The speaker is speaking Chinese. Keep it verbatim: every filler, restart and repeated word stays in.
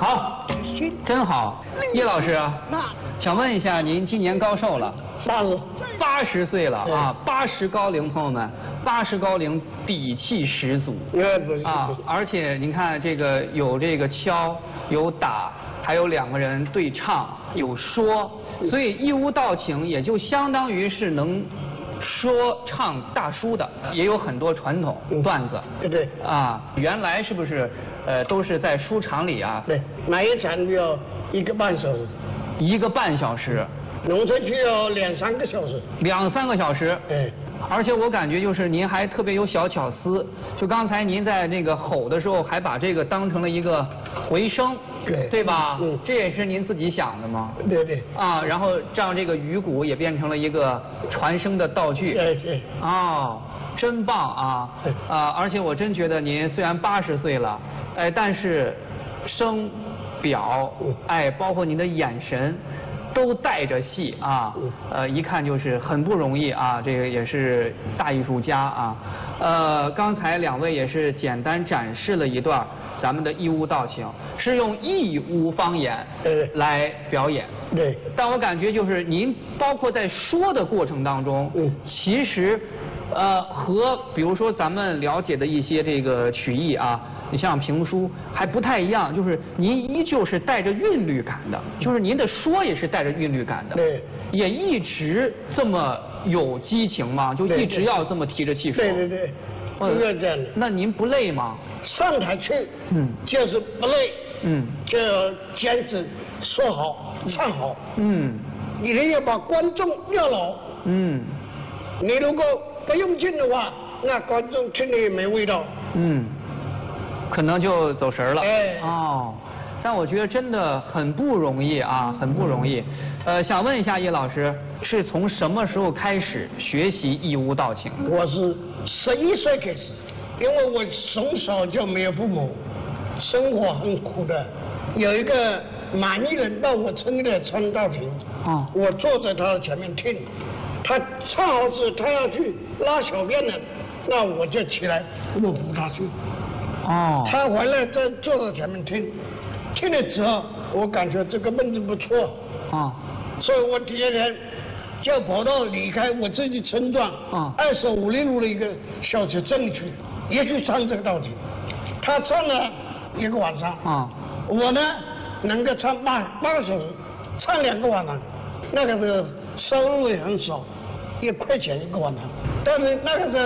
好，真好。叶老师啊，想问一下，您今年高寿了？ 八十。 八十岁了啊，八十高龄，朋友们，八十高龄底气十足啊！而且您看这个有这个敲，有打，还有两个人对唱，有说，所以义乌道情也就相当于是能说唱大叔的，也有很多传统段子。 对对。 啊，原来是不是呃都是在书场里啊？ 对，买一场就要一个半小时。 一个半小时。 农村区要两三个小时。 两三个小时。 对。 而且我感觉就是您还特别有小巧思，就刚才您在那个吼的时候，还把这个当成了一个回声， 对对吧？ 嗯， 这也是您自己想的吗？ 对对。 啊，然后让这个鱼鼓也变成了一个传声的道具。 对对。 哦，真棒啊！啊，而且我真觉得您虽然八十岁了，哎，但是声、表，哎，包括您的眼神。都带着戏啊，呃，一看就是很不容易啊，这个也是大艺术家啊。呃，刚才两位也是简单展示了一段咱们的义乌道情，是用义乌方言来表演。 对。 但我感觉就是您包括在说的过程当中， 嗯， 其实呃和比如说咱们了解的一些这个曲艺啊。你像评书还不太一样，就是您依旧是带着韵律感的，就是您的说也是带着韵律感的， 对， 也一直这么有激情吗？就一直要这么提着气说？ 对对对，应该这样的。 那您不累吗？ 上台去，嗯，就是不累，嗯，就要坚持说好、唱好，嗯，你得要把观众要牢，嗯，你如果不用劲的话，那观众听了也没味道， 嗯。可能就走神了。 哎， 哦，但我觉得真的很不容易啊，很不容易。呃，想问一下叶老师，是从什么时候开始学习义乌道情？ 我是十一岁开始，因为我从小就没有父母，生活很苦的。有一个满意人到我村里来唱道情，哦，我坐在他的前面听，他唱好时他要去拉小便了，那我就起来我扶他去。哦，他回来再坐在前面听，听了之后，我感觉这个闷子不错，啊，所以我第二天就跑到离开我自己村庄，啊，二十五里路的一个小学镇去，也去唱这个道情。他唱了一个晚上，啊，我呢能够唱八八个小时，唱两个晚上，那个时候收入也很少，一块钱一个晚上，但是那个时候